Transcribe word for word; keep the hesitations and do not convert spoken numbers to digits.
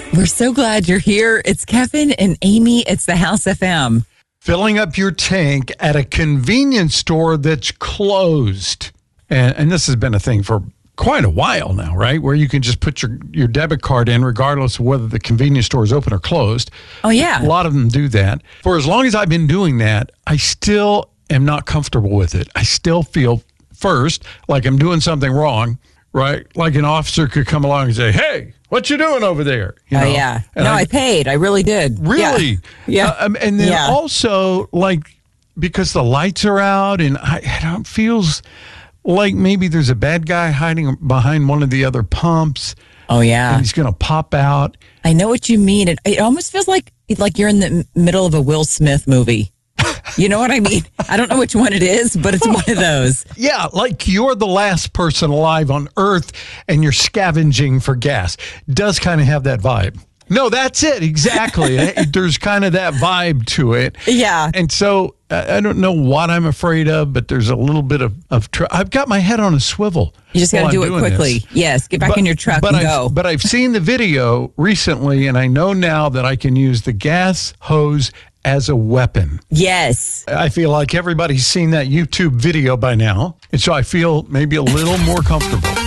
We're so glad you're here. It's Kevin and Amy. It's the House F M. Filling up your tank at a convenience store that's closed. And, and this has been a thing for quite a while now, right? Where you can just put your, your debit card in regardless of whether the convenience store is open or closed. Oh, yeah. A lot of them do that. For as long as I've been doing that, I still am not comfortable with it. I still feel, first, like I'm doing something wrong, right? Like an officer could come along and say, hey, what you doing over there? You Oh, know? yeah. And No, I, I paid. I really did. Really? Yeah. Uh, um, and then Yeah. also, like, because the lights are out and I, it don't- feels like maybe there's a bad guy hiding behind one of the other pumps. Oh, yeah. And he's going to pop out. I know what you mean. It, it almost feels like like you're in the m- middle of a Will Smith movie. You know what I mean? I don't know which one it is, but it's one of those. Yeah, like you're the last person alive on Earth and you're scavenging for gas. Does kind of have that vibe. No, that's it. Exactly. There's kind of that vibe to it. Yeah. And so I I don't know what I'm afraid of, but there's a little bit of, of tr- I've got my head on a swivel. You just got to while do I'm it doing quickly. this. Yes. Get back But- in your truck but and I've, go. But I've seen the video recently, and I know now that I can use the gas hose as a weapon. Yes. I feel like everybody's seen that YouTube video by now, and so I feel maybe a little more comfortable.